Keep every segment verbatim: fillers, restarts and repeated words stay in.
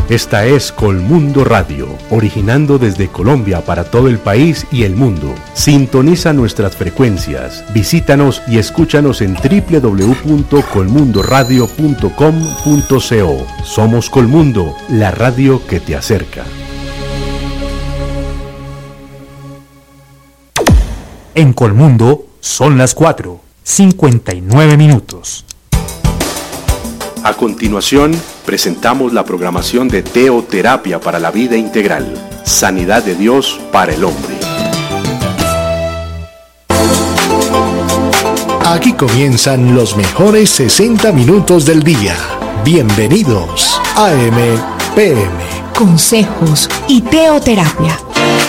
Esta es Colmundo Radio, originando desde Colombia para todo el país y el mundo. Sintoniza nuestras frecuencias, visítanos y escúchanos en doble u doble u doble u punto colmundo radio punto com punto co. Somos Colmundo, la radio que te acerca. En Colmundo son las cuatro, cincuenta y nueve minutos. A continuación, presentamos la programación de Teoterapia para la Vida Integral, Sanidad de Dios para el Hombre. Aquí comienzan los mejores sesenta minutos del día. Bienvenidos a A M P M. Consejos y teoterapia.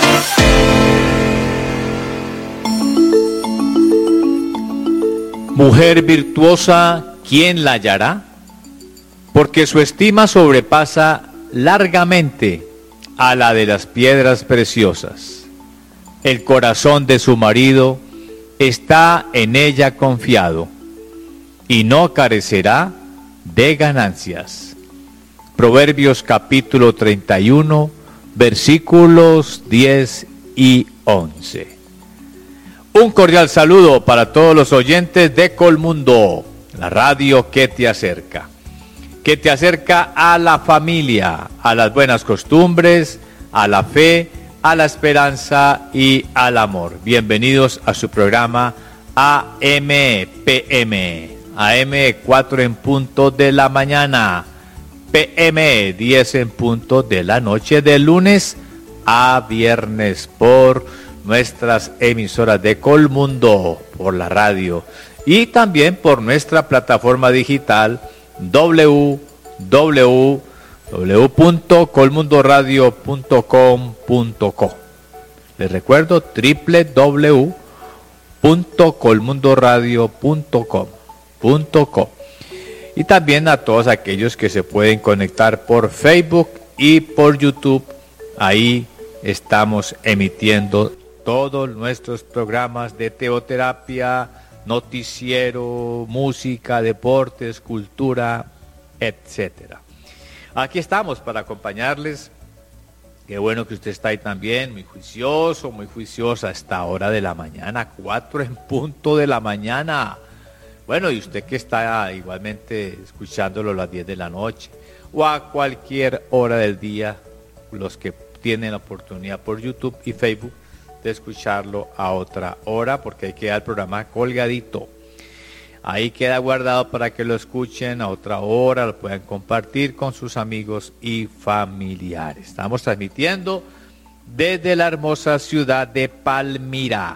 Mujer virtuosa, ¿quién la hallará? Porque su estima sobrepasa largamente a la de las piedras preciosas. El corazón de su marido está en ella confiado, y no carecerá de ganancias. Proverbios capítulo treinta y uno, versículos diez y once. Un cordial saludo para todos los oyentes de Colmundo, la radio que te acerca. Que te acerca a la familia, a las buenas costumbres, a la fe, a la esperanza y al amor. Bienvenidos a su programa A M P M, A M cuatro en punto de la mañana, P M diez en punto de la noche, de lunes a viernes, por nuestras emisoras de Colmundo, por la radio y también por nuestra plataforma digital doble u doble u doble u punto colmundo radio punto com punto co. Les recuerdo doble u doble u doble u punto colmundo radio punto com punto co. Y también a todos aquellos que se pueden conectar por Facebook y por YouTube. Ahí estamos emitiendo todos nuestros programas de teoterapia, noticiero, música, deportes, cultura, etcétera. Aquí estamos para acompañarles. Qué bueno que usted está ahí también, muy juicioso, muy juiciosa a esta hora de la mañana, cuatro en punto de la mañana. Bueno, y usted que está igualmente escuchándolo a las diez de la noche o a cualquier hora del día, los que tienen la oportunidad por YouTube y Facebook de escucharlo a otra hora, porque ahí queda el programa colgadito. Ahí queda guardado para que lo escuchen a otra hora, lo puedan compartir con sus amigos y familiares. Estamos transmitiendo desde la hermosa ciudad de Palmira.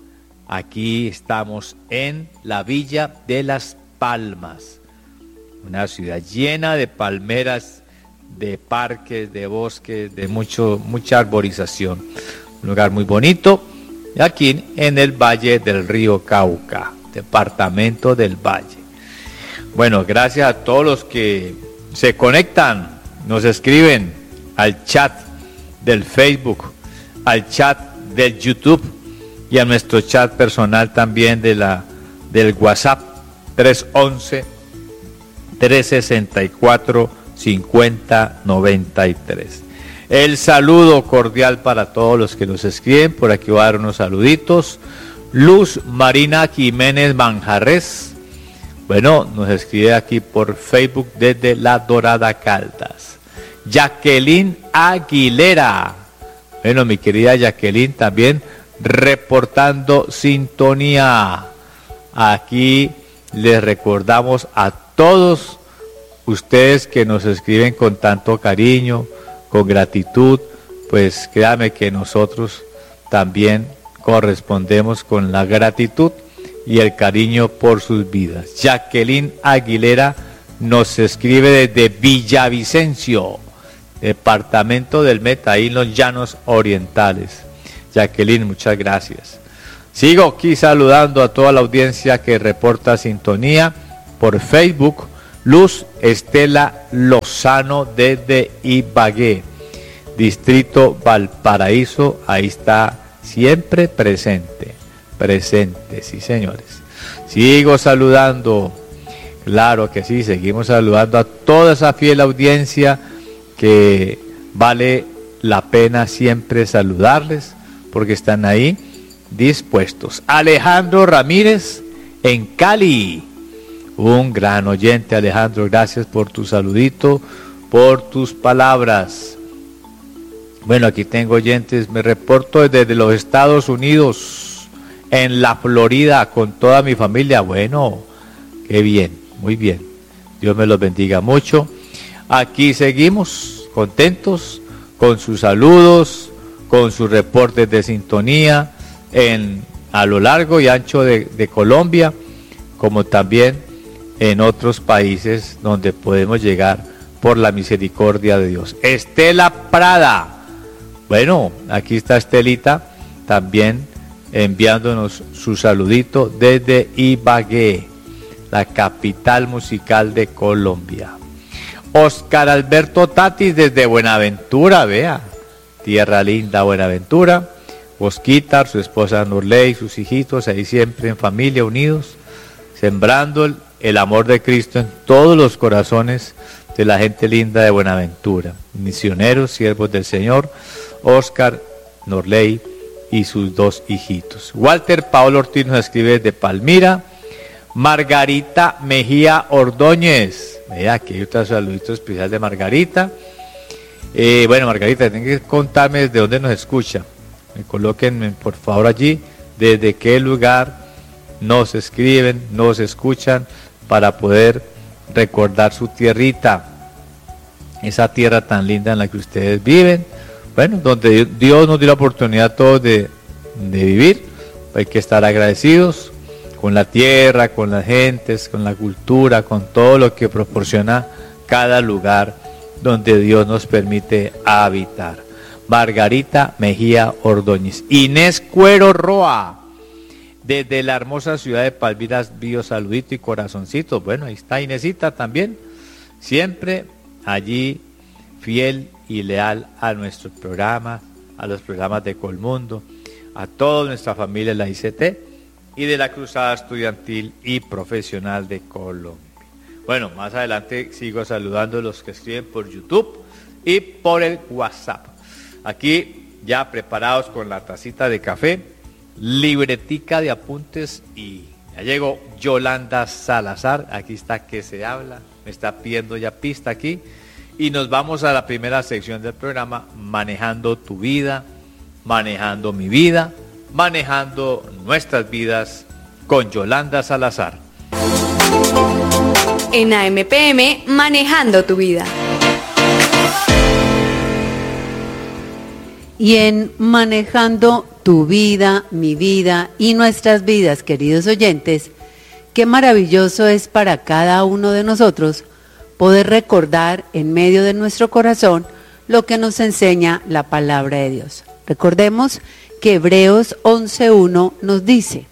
Aquí estamos en la Villa de las Palmas, una ciudad llena de palmeras, de parques, de bosques, de mucho, mucha arborización. Un lugar muy bonito, aquí en el Valle del Río Cauca, departamento del Valle. Bueno, gracias a todos los que se conectan, nos escriben al chat del Facebook, al chat del YouTube y a nuestro chat personal también de la, del WhatsApp tres once, tres sesenta y cuatro, cincuenta noventa y tres. El saludo cordial para todos los que nos escriben. Por aquí voy a dar unos saluditos. Luz Marina Jiménez Manjarres, bueno, nos escribe aquí por Facebook desde La Dorada Caldas. Jacqueline Aguilera, bueno, mi querida Jacqueline también reportando sintonía. Aquí les recordamos a todos ustedes que nos escriben con tanto cariño, con gratitud, pues créame que nosotros también correspondemos con la gratitud y el cariño por sus vidas. Jacqueline Aguilera nos escribe desde Villavicencio, departamento del Meta, ahí en los Llanos Orientales. Jacqueline, muchas gracias. Sigo aquí saludando a toda la audiencia que reporta sintonía por Facebook. Luz Estela Lozano desde Ibagué, distrito Valparaíso, ahí está siempre presente, presente, sí señores. Sigo saludando, claro que sí, seguimos saludando a toda esa fiel audiencia que vale la pena siempre saludarles porque están ahí dispuestos. Alejandro Ramírez en Cali, un gran oyente. Alejandro, gracias por tu saludito, por tus palabras. Bueno, aquí tengo oyentes, me reporto desde los Estados Unidos, en la Florida, con toda mi familia. Bueno, qué bien, muy bien, Dios me los bendiga mucho. Aquí seguimos contentos con sus saludos, con sus reportes de sintonía en, a lo largo y ancho de, de Colombia, como también en otros países donde podemos llegar por la misericordia de Dios. Estela Prada, bueno, aquí está Estelita también enviándonos su saludito desde Ibagué, la capital musical de Colombia. Oscar Alberto Tatis desde Buenaventura, vea, tierra linda Buenaventura. Osquitar, su esposa Norley, sus hijitos, ahí siempre en familia, unidos, sembrando el, el amor de Cristo en todos los corazones de la gente linda de Buenaventura. Misioneros, siervos del Señor, Oscar, Norley y sus dos hijitos. Walter Paolo Ortiz nos escribe desde Palmira. Margarita Mejía Ordóñez, vea, aquí hay otro saludito especial de Margarita. Eh, bueno, Margarita, tienen que contarme desde dónde nos escucha. Me coloquen por favor allí desde qué lugar nos escriben, nos escuchan, para poder recordar su tierrita, esa tierra tan linda en la que ustedes viven. Bueno, donde Dios nos dio la oportunidad a todos de, de vivir. Hay que estar agradecidos con la tierra, con las gentes, con la cultura, con todo lo que proporciona cada lugar donde Dios nos permite habitar. Margarita Mejía Ordóñez. Inés Cuero Roa, desde la hermosa ciudad de Palmira, bio saludito y corazoncito. Bueno, ahí está Inesita también, siempre allí fiel y leal a nuestro programa, a los programas de Colmundo, a toda nuestra familia de la I C T y de la Cruzada Estudiantil y Profesional de Colombia. Bueno, más adelante sigo saludando a los que escriben por YouTube y por el WhatsApp. Aquí ya preparados con la tacita de café, libretica de apuntes, y ya llegó Yolanda Salazar. Aquí está que se habla, me está pidiendo ya pista aquí. Y nos vamos a la primera sección del programa, manejando tu vida, manejando mi vida, manejando nuestras vidas con Yolanda Salazar. En A M P M, manejando tu vida. Y en manejando tu vida, mi vida y nuestras vidas, queridos oyentes, qué maravilloso es para cada uno de nosotros poder recordar en medio de nuestro corazón lo que nos enseña la palabra de Dios. Recordemos que Hebreos once uno nos dice: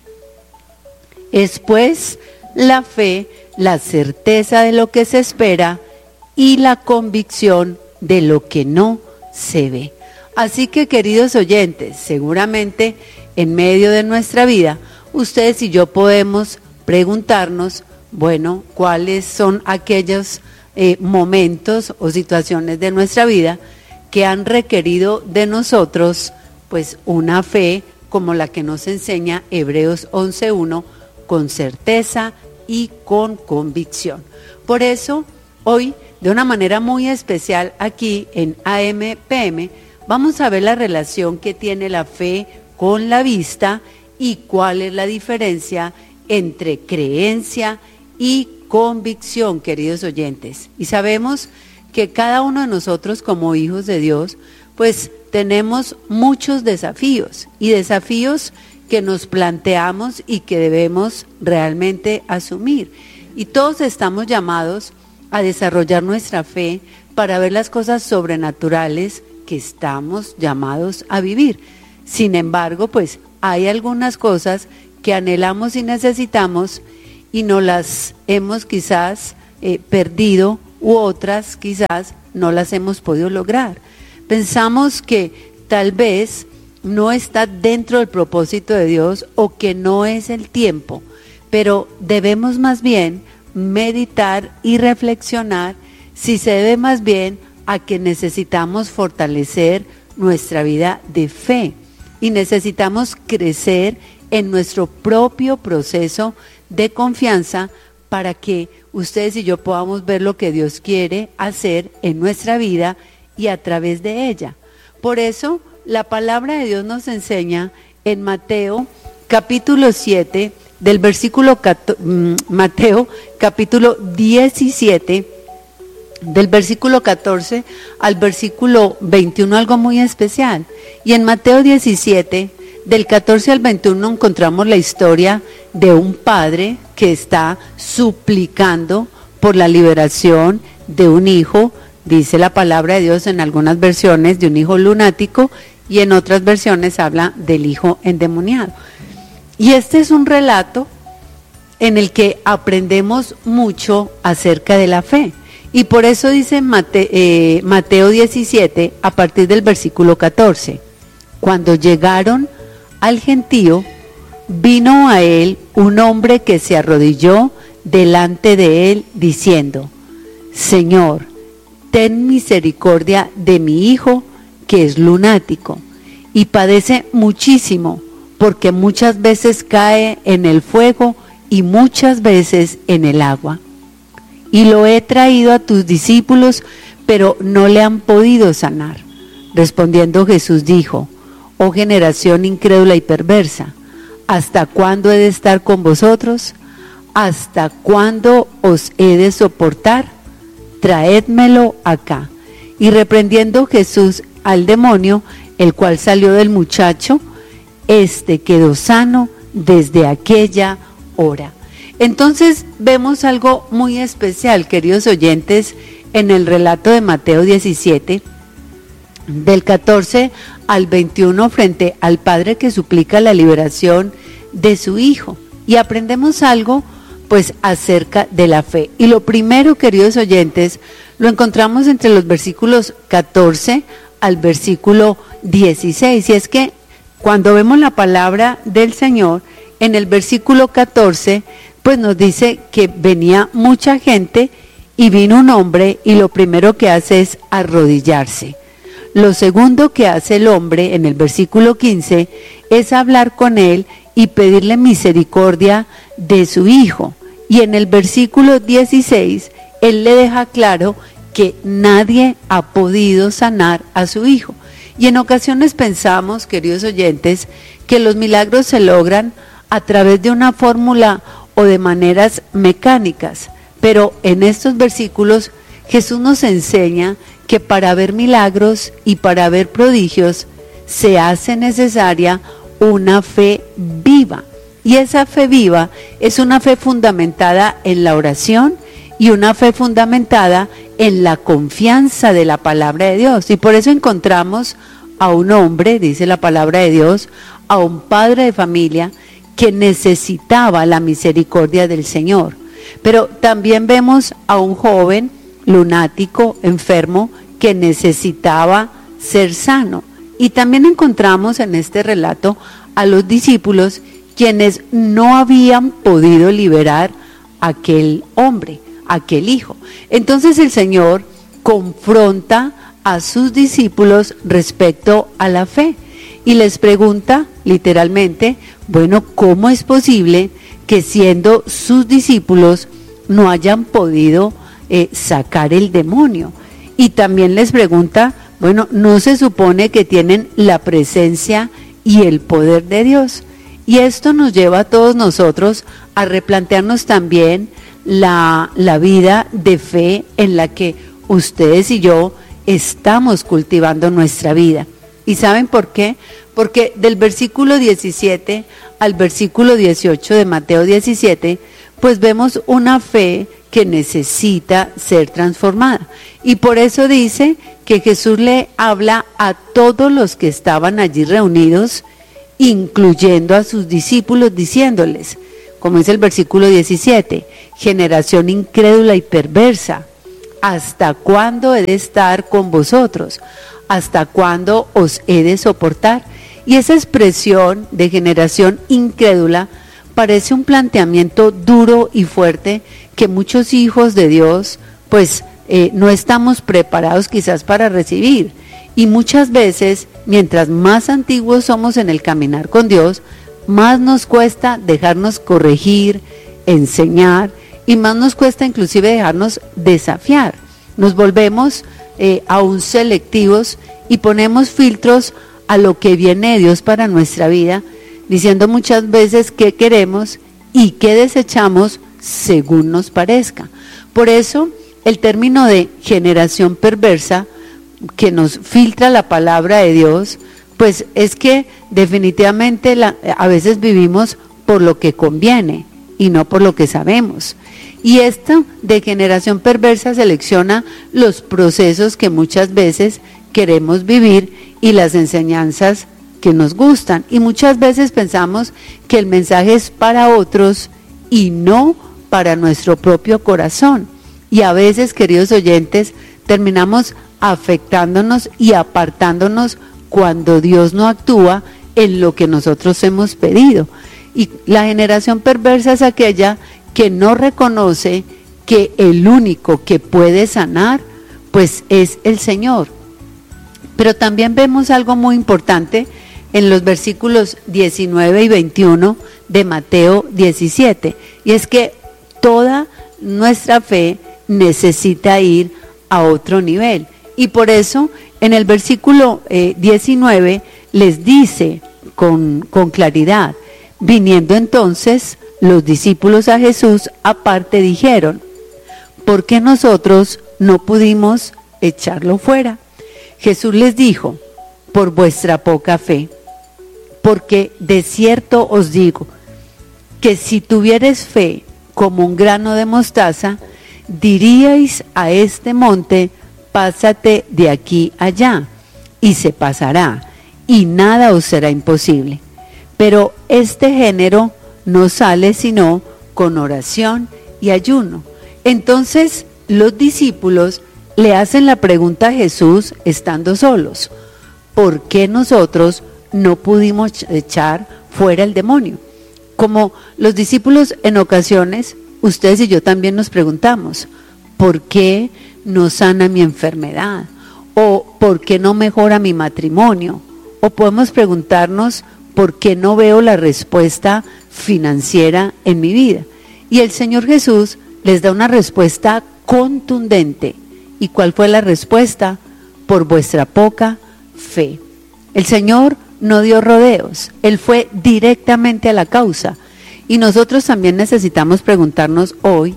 es pues la fe, la certeza de lo que se espera y la convicción de lo que no se ve. Así que, queridos oyentes, seguramente en medio de nuestra vida, ustedes y yo podemos preguntarnos, bueno, ¿cuáles son aquellos eh, momentos o situaciones de nuestra vida que han requerido de nosotros, pues, una fe como la que nos enseña Hebreos once uno, con certeza y con convicción? Por eso, hoy, de una manera muy especial aquí en A M P M, vamos a ver la relación que tiene la fe con la vista y cuál es la diferencia entre creencia y convicción, queridos oyentes. Y sabemos que cada uno de nosotros como hijos de Dios, pues tenemos muchos desafíos y desafíos que nos planteamos y que debemos realmente asumir. Y todos estamos llamados a desarrollar nuestra fe para ver las cosas sobrenaturales que estamos llamados a vivir. Sin embargo, pues hay algunas cosas que anhelamos y necesitamos y no las hemos quizás eh, perdido, u otras quizás no las hemos podido lograr. Pensamos que tal vez no está dentro del propósito de Dios o que no es el tiempo, pero debemos más bien meditar y reflexionar si se debe más bien a que necesitamos fortalecer nuestra vida de fe y necesitamos crecer en nuestro propio proceso de confianza para que ustedes y yo podamos ver lo que Dios quiere hacer en nuestra vida y a través de ella. Por eso la palabra de Dios nos enseña en Mateo capítulo siete, del versículo Mateo capítulo diecisiete, del versículo catorce al versículo veintiuno, algo muy especial. Y en Mateo diecisiete, del catorce al veintiuno, encontramos la historia de un padre que está suplicando por la liberación de un hijo, dice la palabra de Dios en algunas versiones, de un hijo lunático, y en otras versiones habla del hijo endemoniado. Y este es un relato en el que aprendemos mucho acerca de la fe. Y por eso dice Mate, eh, Mateo diecisiete, a partir del versículo catorce, cuando llegaron al gentío, vino a él un hombre que se arrodilló delante de él, diciendo: Señor, ten misericordia de mi hijo, que es lunático, y padece muchísimo, porque muchas veces cae en el fuego y muchas veces en el agua. Y lo he traído a tus discípulos, pero no le han podido sanar. Respondiendo Jesús dijo: Oh generación incrédula y perversa, ¿hasta cuándo he de estar con vosotros? ¿Hasta cuándo os he de soportar? Traédmelo acá. Y reprendiendo Jesús al demonio, el cual salió del muchacho, este quedó sano desde aquella hora. Entonces vemos algo muy especial, queridos oyentes, en el relato de Mateo diecisiete, del catorce al veintiuno, frente al padre que suplica la liberación de su hijo. Y aprendemos algo pues acerca de la fe. Y lo primero, queridos oyentes, lo encontramos entre los versículos catorce al versículo dieciséis. Y es que cuando vemos la palabra del Señor, en el versículo catorce, pues nos dice que venía mucha gente y vino un hombre, y lo primero que hace es arrodillarse. Lo segundo que hace el hombre en el versículo quince es hablar con él y pedirle misericordia de su hijo. Y en el versículo dieciséis, él le deja claro que nadie ha podido sanar a su hijo. Y en ocasiones pensamos, queridos oyentes, que los milagros se logran a través de una fórmula o de maneras mecánicas. Pero en estos versículos Jesús nos enseña que para ver milagros y para ver prodigios se hace necesaria una fe viva. Y esa fe viva es una fe fundamentada en la oración y una fe fundamentada en la confianza de la palabra de Dios. Y por eso encontramos a un hombre, dice la palabra de Dios, a un padre de familia que necesitaba la misericordia del Señor. Pero también vemos a un joven lunático, enfermo, que necesitaba ser sano. Y también encontramos en este relato a los discípulos quienes no habían podido liberar a aquel hombre, a aquel hijo. Entonces el Señor confronta a sus discípulos respecto a la fe y les pregunta literalmente, bueno, ¿cómo es posible que siendo sus discípulos no hayan podido eh, sacar el demonio? Y también les pregunta, bueno, ¿no se supone que tienen la presencia y el poder de Dios? Y esto nos lleva a todos nosotros a replantearnos también la, la vida de fe en la que ustedes y yo estamos cultivando nuestra vida. ¿Y saben por qué? Porque del versículo diecisiete al versículo dieciocho de Mateo diecisiete, pues vemos una fe que necesita ser transformada. Y por eso dice que Jesús le habla a todos los que estaban allí reunidos, incluyendo a sus discípulos, diciéndoles, como es el versículo diecisiete, generación incrédula y perversa, ¿hasta cuándo he de estar con vosotros? ¿Hasta cuándo os he de soportar? Y esa expresión de generación incrédula parece un planteamiento duro y fuerte que muchos hijos de Dios pues eh, no estamos preparados quizás para recibir. Y muchas veces, mientras más antiguos somos en el caminar con Dios, más nos cuesta dejarnos corregir, enseñar, y más nos cuesta inclusive dejarnos desafiar. Nos volvemos eh, aún selectivos y ponemos filtros a lo que viene de Dios para nuestra vida, diciendo muchas veces qué queremos y qué desechamos según nos parezca. Por eso, el término de generación perversa, que nos filtra la palabra de Dios, pues es que definitivamente la, a veces vivimos por lo que conviene y no por lo que sabemos. Y esta de generación perversa selecciona los procesos que muchas veces queremos vivir y las enseñanzas que nos gustan. Y muchas veces pensamos que el mensaje es para otros y no para nuestro propio corazón. Y a veces, queridos oyentes, terminamos afectándonos y apartándonos cuando Dios no actúa en lo que nosotros hemos pedido. Y la generación perversa es aquella que no reconoce que el único que puede sanar, pues es el Señor. Pero también vemos algo muy importante en los versículos diecinueve y veintiuno de Mateo diecisiete, y es que toda nuestra fe necesita ir a otro nivel. Y por eso en el versículo eh, diecinueve les dice con, con claridad: viniendo entonces los discípulos a Jesús aparte dijeron, ¿por qué nosotros no pudimos echarlo fuera? Jesús les dijo, por vuestra poca fe, porque de cierto os digo, que si tuvierais fe como un grano de mostaza, diríais a este monte, pásate de aquí allá, y se pasará, y nada os será imposible. Pero este género no sale sino con oración y ayuno. Entonces los discípulos le hacen la pregunta a Jesús estando solos: ¿por qué nosotros no pudimos echar fuera el demonio? Como los discípulos en ocasiones, ustedes y yo también nos preguntamos, ¿por qué no sana mi enfermedad? ¿O por qué no mejora mi matrimonio? O podemos preguntarnos, ¿por qué no veo la respuesta financiera en mi vida? Y el Señor Jesús les da una respuesta contundente. ¿Y cuál fue la respuesta? Por vuestra poca fe. El Señor no dio rodeos, Él fue directamente a la causa. Y nosotros también necesitamos preguntarnos hoy,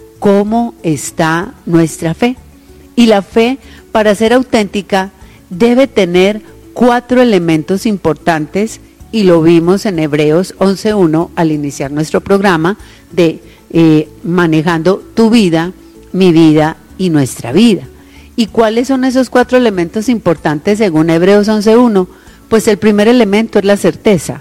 ¿cómo está nuestra fe? Y la fe, para ser auténtica, debe tener cuatro elementos importantes, y lo vimos en Hebreos once uno al iniciar nuestro programa de eh, manejando tu vida, mi vida y nuestra vida. ¿Y cuáles son esos cuatro elementos importantes según Hebreos once uno? Pues el primer elemento es la certeza,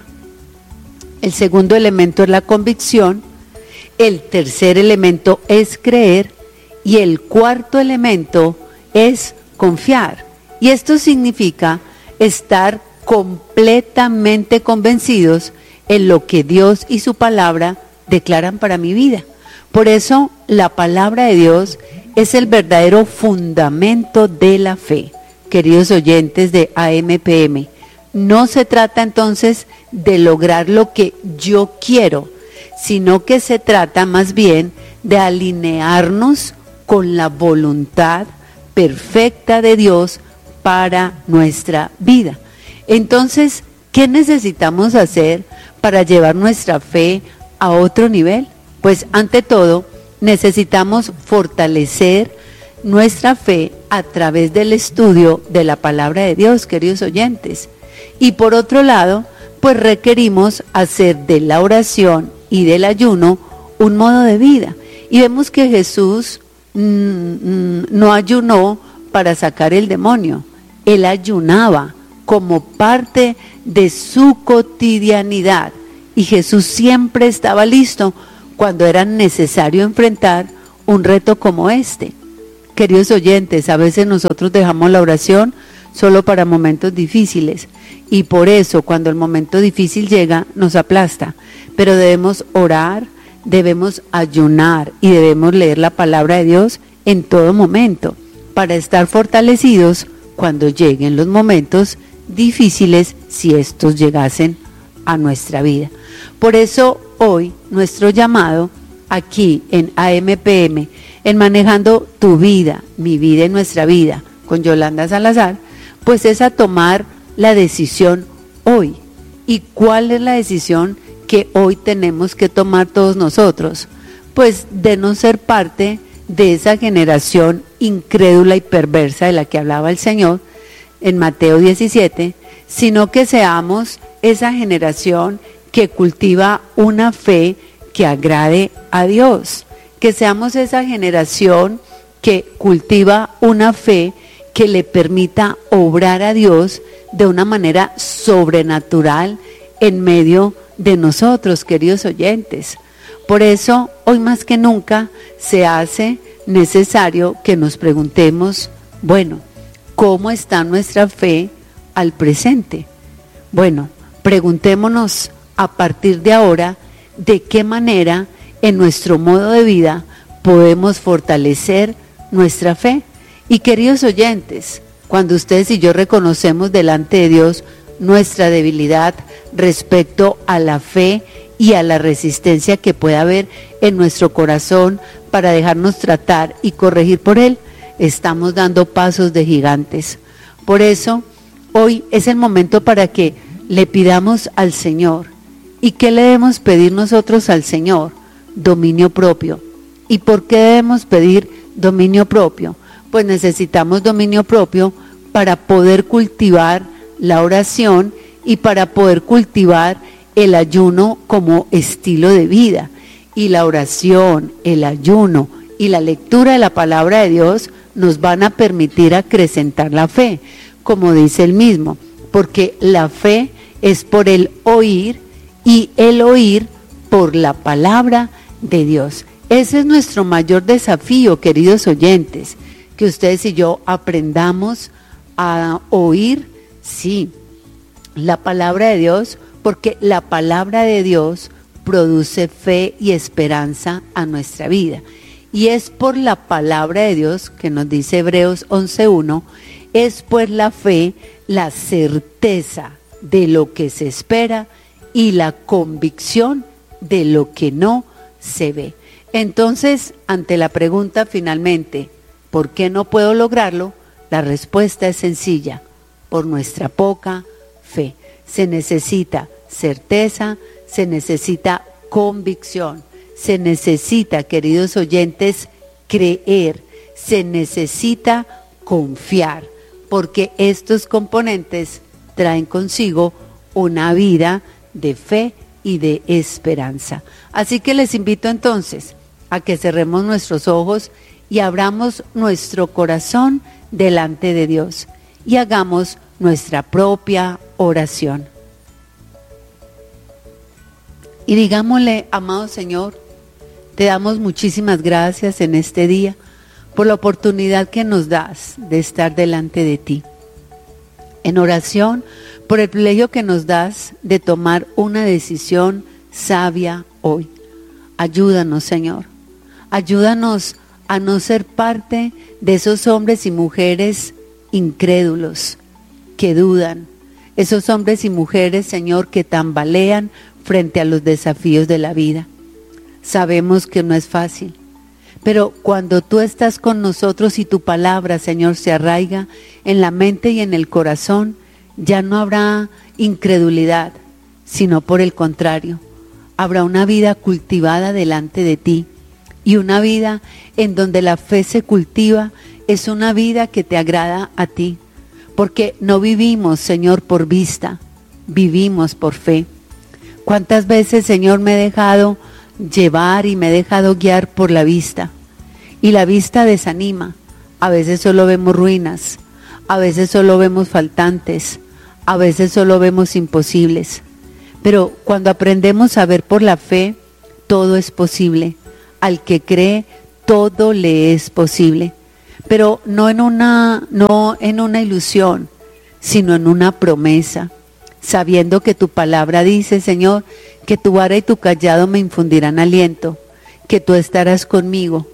el segundo elemento es la convicción, el tercer elemento es creer y el cuarto elemento es confiar. Y esto significa estar completamente convencidos en lo que Dios y su palabra declaran para mi vida. Por eso la palabra de Dios es el verdadero fundamento de la fe. Queridos oyentes de A M P M, no se trata entonces de lograr lo que yo quiero, sino que se trata más bien de alinearnos con la voluntad perfecta de Dios para nuestra vida. Entonces, ¿qué necesitamos hacer para llevar nuestra fe a otro nivel? Pues ante todo, necesitamos fortalecer nuestra fe a través del estudio de la palabra de Dios, queridos oyentes. Y por otro lado, pues requerimos hacer de la oración y del ayuno un modo de vida. Y vemos que Jesús mmm, no ayunó para sacar el demonio, Él ayunaba como parte de su cotidianidad. Y Jesús siempre estaba listo cuando era necesario enfrentar un reto como este. Queridos oyentes, a veces nosotros dejamos la oración solo para momentos difíciles y por eso cuando el momento difícil llega nos aplasta. Pero debemos orar, debemos ayunar y debemos leer la palabra de Dios en todo momento, para estar fortalecidos cuando lleguen los momentos difíciles, si estos llegasen a nuestra vida. Por eso hoy nuestro llamado aquí en A M P M, en Manejando tu Vida, mi vida y nuestra vida, con Yolanda Salazar, pues es a tomar la decisión hoy. ¿Y cuál es la decisión que hoy tenemos que tomar todos nosotros? Pues de no ser parte de esa generación incrédula y perversa de la que hablaba el Señor en Mateo diecisiete, sino que seamos esa generación que cultiva una fe que agrade a Dios, que seamos esa generación que cultiva una fe que le permita obrar a Dios de una manera sobrenatural en medio de nosotros, queridos oyentes. Por eso, hoy más que nunca, se hace necesario que nos preguntemos, bueno, ¿cómo está nuestra fe al presente? Bueno, preguntémonos a partir de ahora, ¿de qué manera en nuestro modo de vida podemos fortalecer nuestra fe? Y queridos oyentes, cuando ustedes y yo reconocemos delante de Dios nuestra debilidad respecto a la fe y a la resistencia que pueda haber en nuestro corazón para dejarnos tratar y corregir por Él, estamos dando pasos de gigantes. Por eso, hoy es el momento para que le pidamos al Señor. ¿Y qué le debemos pedir nosotros al Señor? Dominio propio. ¿Y por qué debemos pedir dominio propio? Pues necesitamos dominio propio para poder cultivar la oración y para poder cultivar el ayuno como estilo de vida. Y la oración, el ayuno y la lectura de la palabra de Dios nos van a permitir acrecentar la fe, como dice él mismo, porque la fe es por el oír y el oír por la palabra de Dios. Ese es nuestro mayor desafío, queridos oyentes, que ustedes y yo aprendamos a oír, sí, la palabra de Dios, porque la palabra de Dios produce fe y esperanza a nuestra vida. Y es por la palabra de Dios, que nos dice Hebreos once uno, es pues la fe, la certeza de lo que se espera y la convicción de lo que no se ve. Entonces, ante la pregunta finalmente, ¿por qué no puedo lograrlo? La respuesta es sencilla, por nuestra poca fe. Se necesita certeza, se necesita convicción, se necesita, queridos oyentes, creer, se necesita confiar, porque estos componentes traen consigo una vida de fe y de esperanza. Así que les invito entonces a que cerremos nuestros ojos y abramos nuestro corazón delante de Dios y hagamos nuestra propia oración. Y digámosle, amado Señor, te damos muchísimas gracias en este día por la oportunidad que nos das de estar delante de ti. En oración, por el privilegio que nos das de tomar una decisión sabia hoy. Ayúdanos, Señor. Ayúdanos a no ser parte de esos hombres y mujeres incrédulos que dudan. Esos hombres y mujeres, Señor, que tambalean frente a los desafíos de la vida. Sabemos que no es fácil, pero cuando tú estás con nosotros y tu palabra, Señor, se arraiga en la mente y en el corazón, ya no habrá incredulidad, sino por el contrario, habrá una vida cultivada delante de ti, y una vida en donde la fe se cultiva es una vida que te agrada a ti, porque no vivimos, Señor, por vista, vivimos por fe. ¿Cuántas veces, Señor, me he dejado llevar y me he dejado guiar por la vista? Y la vista desanima. A veces solo vemos ruinas, a veces solo vemos faltantes, a veces solo vemos imposibles. Pero cuando aprendemos a ver por la fe, todo es posible. Al que cree, todo le es posible. Pero no en una, no en una ilusión, sino en una promesa. Sabiendo que tu palabra dice, Señor, que tu vara y tu callado me infundirán aliento, que tú estarás conmigo,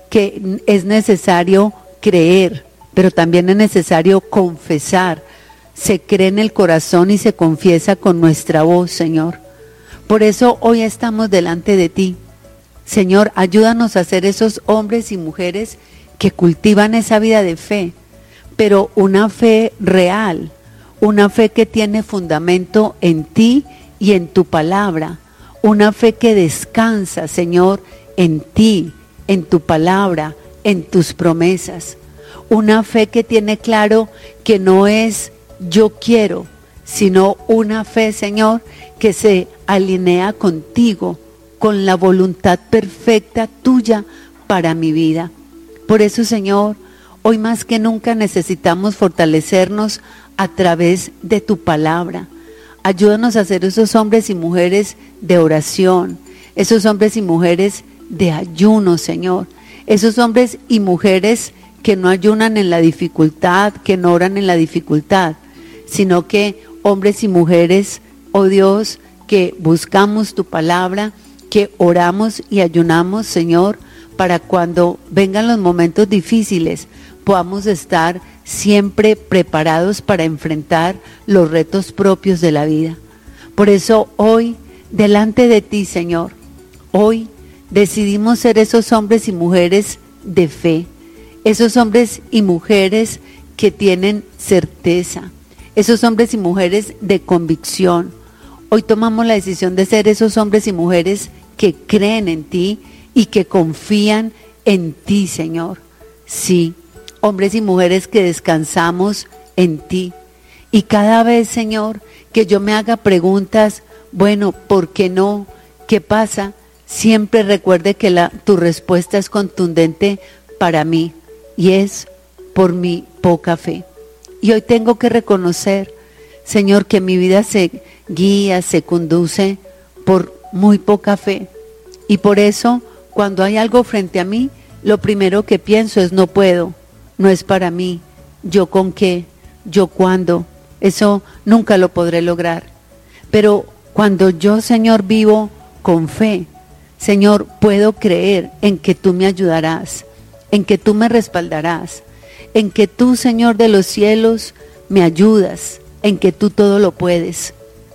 que es necesario creer, pero también es necesario confesar. Se cree en el corazón y se confiesa con nuestra voz, Señor. Por eso hoy estamos delante de ti. Señor, ayúdanos a ser esos hombres y mujeres que cultivan esa vida de fe, pero una fe real, una fe que tiene fundamento en ti y en tu palabra, una fe que descansa, Señor, en ti, en tu palabra, en tus promesas. Una fe que tiene claro que no es yo quiero, sino una fe, Señor, que se alinea contigo, con la voluntad perfecta tuya para mi vida. Por eso, Señor, hoy más que nunca necesitamos fortalecernos a través de tu palabra. Ayúdanos a ser esos hombres y mujeres de oración, esos hombres y mujeres de ayuno, Señor, esos hombres y mujeres que no ayunan en la dificultad, que no oran en la dificultad, sino que hombres y mujeres, oh Dios, que buscamos tu palabra, que oramos y ayunamos, Señor, para cuando vengan los momentos difíciles, podamos estar siempre preparados para enfrentar los retos propios de la vida. Por eso hoy, delante de ti, Señor, hoy decidimos ser esos hombres y mujeres de fe, esos hombres y mujeres que tienen certeza, esos hombres y mujeres de convicción. Hoy tomamos la decisión de ser esos hombres y mujeres que creen en ti y que confían en ti, Señor. Sí, hombres y mujeres que descansamos en ti. Y cada vez, Señor, que yo me haga preguntas, bueno, ¿por qué no? ¿Qué pasa? Siempre recuerde que la, tu respuesta es contundente para mí y es por mi poca fe. Y hoy tengo que reconocer, Señor, que mi vida se guía, se conduce por muy poca fe. Y por eso, cuando hay algo frente a mí, lo primero que pienso es no puedo, no es para mí, yo con qué, yo cuándo, eso nunca lo podré lograr. Pero cuando yo, Señor, vivo con fe, Señor, puedo creer en que tú me ayudarás, en que tú me respaldarás, en que tú, Señor de los cielos, me ayudas, en que tú todo lo puedes.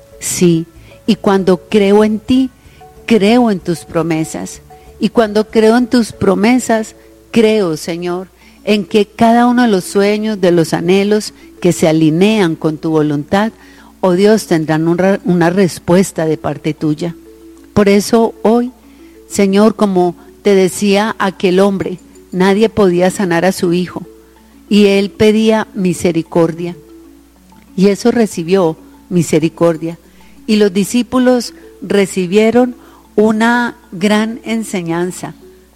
Sí, y cuando creo en ti, creo en tus promesas. Y cuando creo en tus promesas, creo, Señor, en que cada uno de los sueños, de los anhelos que se alinean con tu voluntad, oh Dios, tendrán una, una respuesta de parte tuya. Por eso hoy, Señor, como te decía aquel hombre, nadie podía sanar a su hijo y él pedía misericordia. Y eso recibió misericordia. Y los discípulos recibieron una gran enseñanza,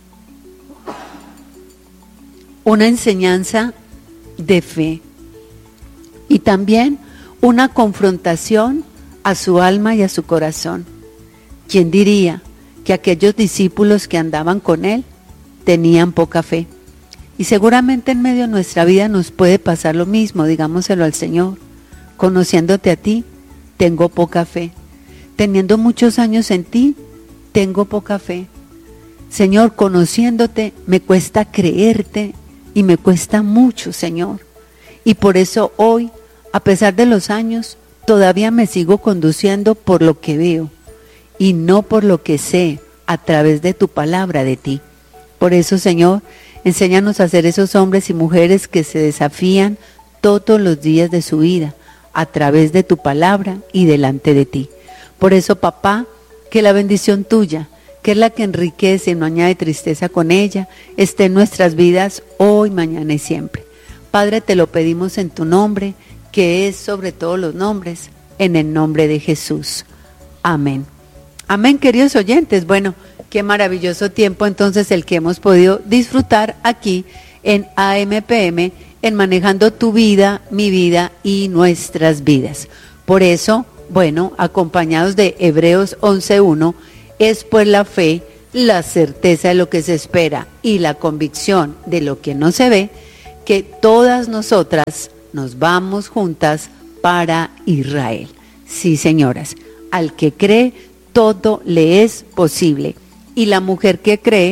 una enseñanza de fe y también una confrontación a su alma y a su corazón. ¿Quién diría que aquellos discípulos que andaban con él tenían poca fe? Y seguramente en medio de nuestra vida nos puede pasar lo mismo, digámoselo al Señor. Conociéndote a ti, tengo poca fe. Teniendo muchos años en ti, tengo poca fe. Señor, conociéndote, me cuesta creerte y me cuesta mucho, Señor. Y por eso hoy, a pesar de los años, todavía me sigo conduciendo por lo que veo y no por lo que sé a través de tu palabra de ti. Por eso, Señor, enséñanos a ser esos hombres y mujeres que se desafían todos los días de su vida a través de tu palabra y delante de ti. Por eso, papá, que la bendición tuya, que es la que enriquece y no añade tristeza con ella, esté en nuestras vidas hoy, mañana y siempre. Padre, te lo pedimos en tu nombre, que es sobre todos los nombres, en el nombre de Jesús. Amén. Amén, queridos oyentes. Bueno, qué maravilloso tiempo entonces el que hemos podido disfrutar aquí en A M P M, en Manejando tu Vida, mi vida y nuestras vidas. Por eso, bueno, acompañados de Hebreos once uno, es pues la fe, la certeza de lo que se espera y la convicción de lo que no se ve, que todas nosotras nos vamos juntas para Israel. Sí, señoras, al que cree, todo le es posible. Y la mujer que cree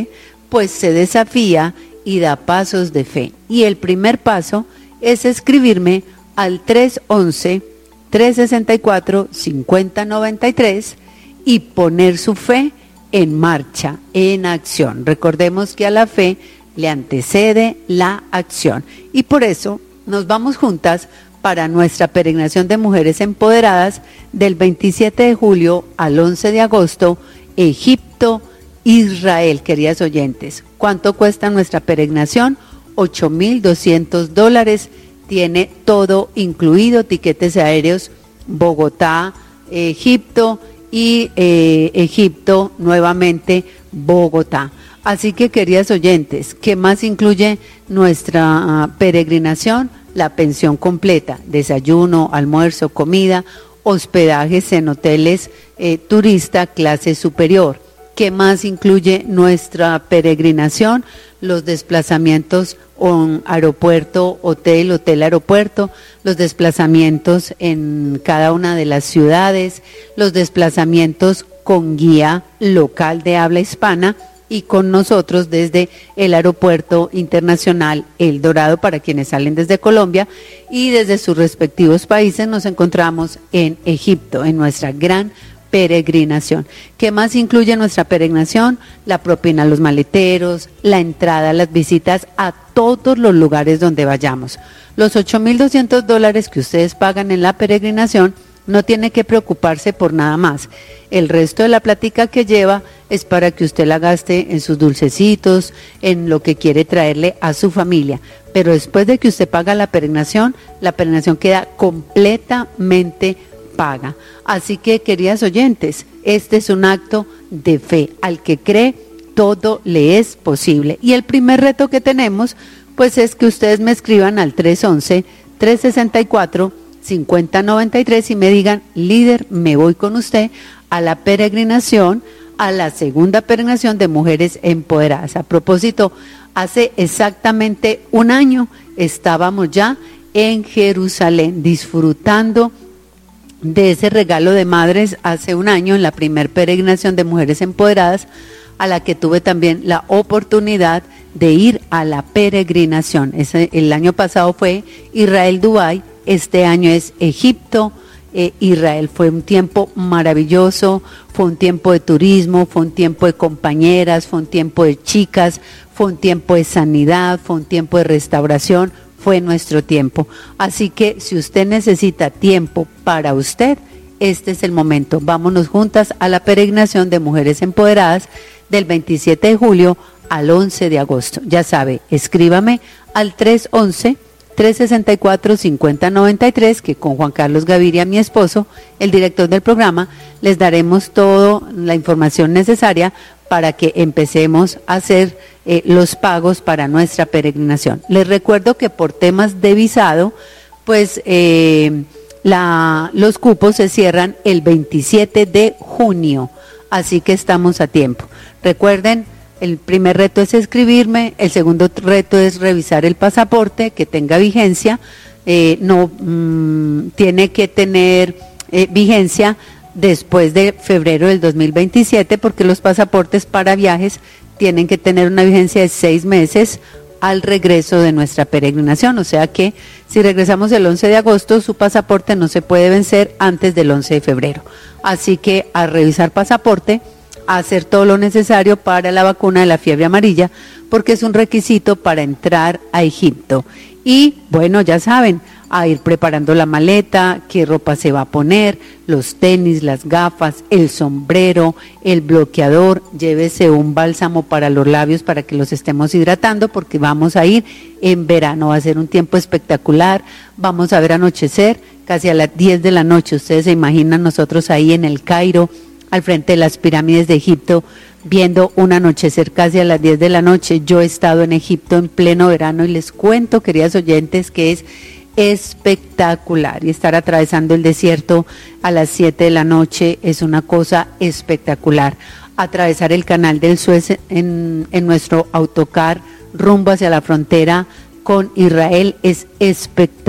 pues se desafía y da pasos de fe. Y el primer paso es escribirme al tres once, tres sesenta y cuatro, cincuenta noventa y tres y poner su fe en marcha, en acción. Recordemos que a la fe le antecede la acción. Y por eso nos vamos juntas para nuestra peregrinación de mujeres empoderadas del veintisiete de julio al once de agosto, Egipto, Israel, queridas oyentes. ¿Cuánto cuesta nuestra peregrinación? ocho mil doscientos dólares. Tiene todo incluido, tiquetes aéreos, Bogotá, Egipto y eh, Egipto, nuevamente Bogotá. Así que, queridas oyentes, ¿qué más incluye nuestra uh, peregrinación? La pensión completa, desayuno, almuerzo, comida, hospedajes en hoteles eh, turista clase superior. ¿Qué más incluye nuestra peregrinación? Los desplazamientos en aeropuerto, hotel, hotel, aeropuerto, los desplazamientos en cada una de las ciudades, los desplazamientos con guía local de habla hispana y con nosotros desde el aeropuerto internacional El Dorado para quienes salen desde Colombia, y desde sus respectivos países nos encontramos en Egipto, en nuestra gran peregrinación. ¿Qué más incluye nuestra peregrinación? La propina a los maleteros, la entrada, las visitas a todos los lugares donde vayamos. Los ocho mil doscientos dólares que ustedes pagan en la peregrinación no tiene que preocuparse por nada más. El resto de la plática que lleva es para que usted la gaste en sus dulcecitos, en lo que quiere traerle a su familia. Pero después de que usted paga la peregrinación, la peregrinación queda completamente paga. Así que, queridas oyentes, este es un acto de fe. Al que cree, todo le es posible. Y el primer reto que tenemos, pues es que ustedes me escriban al tres once, tres sesenta y cuatro, cincuenta noventa y tres y me digan: líder, me voy con usted a la peregrinación, a la segunda peregrinación de mujeres empoderadas. A propósito, hace exactamente un año estábamos ya en Jerusalén disfrutando de ese regalo de madres hace un año en la primer peregrinación de mujeres empoderadas, a la que tuve también la oportunidad de ir a la peregrinación. Ese, el año pasado fue Israel, Dubái, este año es Egipto, eh, Israel. Fue un tiempo maravilloso, fue un tiempo de turismo, fue un tiempo de compañeras, fue un tiempo de chicas, fue un tiempo de sanidad, fue un tiempo de restauración, fue nuestro tiempo. Así que si usted necesita tiempo para usted, este es el momento. Vámonos juntas a la peregrinación de mujeres empoderadas del veintisiete de julio al once de agosto. Ya sabe, escríbame al tres once, tres sesenta y cuatro, cincuenta noventa y tres, que con Juan Carlos Gaviria, mi esposo, el director del programa, les daremos toda la información necesaria para que empecemos a hacer eh, los pagos para nuestra peregrinación. Les recuerdo que por temas de visado, pues eh, la, los cupos se cierran el veintisiete de junio, así que estamos a tiempo. Recuerden, el primer reto es escribirme, el segundo reto es revisar el pasaporte, que tenga vigencia, eh, no mmm, tiene que tener eh, vigencia después de febrero del dos mil veintisiete, porque los pasaportes para viajes tienen que tener una vigencia de seis meses al regreso de nuestra peregrinación. O sea que si regresamos el once de agosto, su pasaporte no se puede vencer antes del once de febrero. Así que a revisar pasaporte, a hacer todo lo necesario para la vacuna de la fiebre amarilla, porque es un requisito para entrar a Egipto. Y bueno, ya saben, a ir preparando la maleta, qué ropa se va a poner, los tenis, las gafas, el sombrero, el bloqueador. Llévese un bálsamo para los labios para que los estemos hidratando, porque vamos a ir en verano, va a ser un tiempo espectacular, vamos a ver anochecer casi a las diez de la noche. Ustedes se imaginan nosotros ahí en el Cairo, al frente de las pirámides de Egipto, viendo un anochecer casi a las diez de la noche. Yo he estado en Egipto en pleno verano y les cuento, queridas oyentes, que es espectacular, y estar atravesando el desierto a las siete de la noche es una cosa espectacular. Atravesar el canal del Suez en, en nuestro autocar rumbo hacia la frontera con Israel es espectacular.